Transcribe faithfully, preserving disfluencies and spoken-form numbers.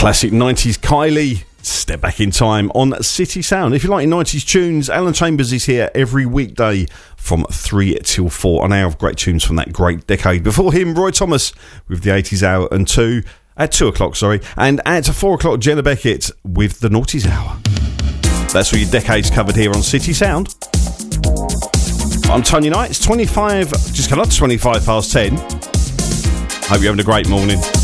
Classic nineties Kylie. Step back in time on City Sound. If you like your nineties tunes, Alan Chambers is here every weekday from three till four. An hour of great tunes from that great decade. Before him, Roy Thomas with the eighties Hour and two at two o'clock, sorry. And at four o'clock, Jenna Beckett with the Noughties Hour. That's all your decades covered here on City Sound. I'm Tony Knight. It's twenty-five, just come up to twenty-five past ten. Hope you're having a great morning.